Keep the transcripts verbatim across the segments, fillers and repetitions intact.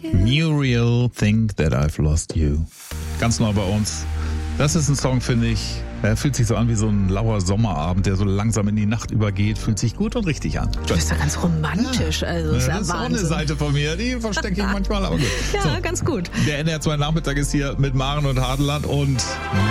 Muriel, Think That I've Lost You. Ganz neu bei uns. Das ist ein Song, finde ich. Er fühlt sich so an wie so ein lauer Sommerabend, der so langsam in die Nacht übergeht. Fühlt sich gut und richtig an. Du bist ja ganz romantisch. Also, ja, ja das ist auch eine Wahnsinn. Seite von mir, die verstecke ich manchmal, aber gut. Ja, So, ganz gut. der N D R zwei Nachmittag ist hier mit Maren und Hadeland und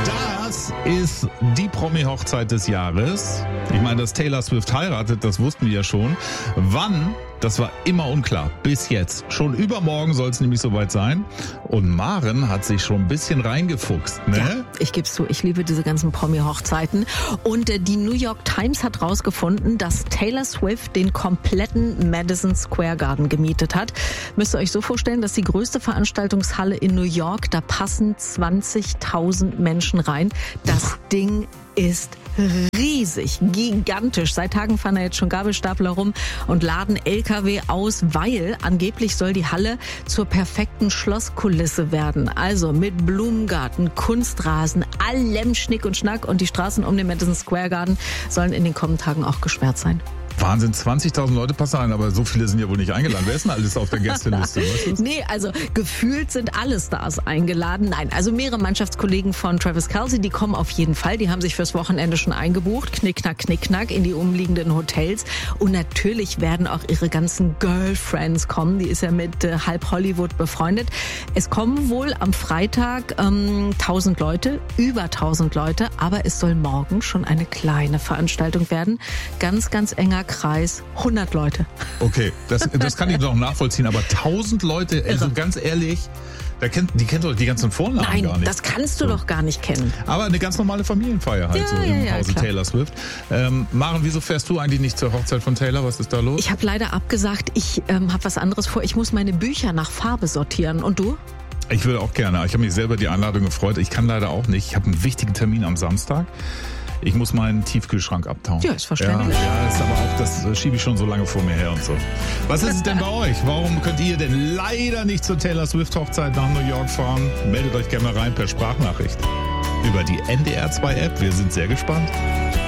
das ist die Promi-Hochzeit des Jahres. Ich meine, dass Taylor Swift heiratet, das wussten wir ja schon. Wann? Das war immer unklar. Bis jetzt. Schon übermorgen soll es nämlich soweit sein. Und Maren hat sich schon ein bisschen reingefuchst, ne? Ja, ich gebe es zu, ich liebe diese ganzen Promi-Hochzeiten. Und äh, die New York Times hat rausgefunden, dass Taylor Swift den kompletten Madison Square Garden gemietet hat. Müsst ihr euch so vorstellen, dass die größte Veranstaltungshalle in New York, da passen zwanzigtausend Menschen rein. Das Ding ist riesig, gigantisch. Seit Tagen fahren da jetzt schon Gabelstapler rum und laden L K W aus, weil angeblich soll die Halle zur perfekten Schlosskulisse werden. Also mit Blumengarten, Kunstrasen, allem Schnick und Schnack, und die Straßen um den Madison Square Garden sollen in den kommenden Tagen auch gesperrt sein. Wahnsinn, zwanzigtausend Leute passen rein, aber so viele sind ja wohl nicht eingeladen. Wer ist denn alles auf der Gästeliste? Weißt du's? Nee, also gefühlt sind alle Stars eingeladen. Nein, also mehrere Mannschaftskollegen von Travis Kelce, die kommen auf jeden Fall. Die haben sich fürs Wochenende schon eingebucht. Knickknack, knickknack in die umliegenden Hotels. Und natürlich werden auch ihre ganzen Girlfriends kommen. Die ist ja mit äh, halb Hollywood befreundet. Es kommen wohl am Freitag ähm, tausend Leute, über tausend Leute. Aber es soll morgen schon eine kleine Veranstaltung werden. Ganz, ganz enger Kreis, hundert Leute. Okay, das, das kann ich noch nachvollziehen, aber tausend Leute, also Irre. ganz ehrlich, da kennt, die kennt doch die ganzen Vornamen Nein, gar nicht. das kannst du doch gar nicht kennen. Aber eine ganz normale Familienfeier halt Ja, so ja, im ja, Hause klar. Taylor Swift. Ähm, Maren, wieso fährst du eigentlich nicht zur Hochzeit von Taylor? Was ist da los? Ich habe leider abgesagt, ich ähm, habe was anderes vor. Ich muss meine Bücher nach Farbe sortieren. Und du? Ich würde auch gerne. Ich habe mich selber die Einladung gefreut. Ich kann leider auch nicht. Ich habe einen wichtigen Termin am Samstag. Ich muss meinen Tiefkühlschrank abtauen. Ja, ist verständlich. Ja, ja, ist aber auch, das äh, schiebe ich schon so lange vor mir her und so. Was ist es denn bei euch? Warum könnt ihr denn leider nicht zur Taylor Swift Hochzeit nach New York fahren? Meldet euch gerne mal rein per Sprachnachricht über die N D R zwei App. Wir sind sehr gespannt.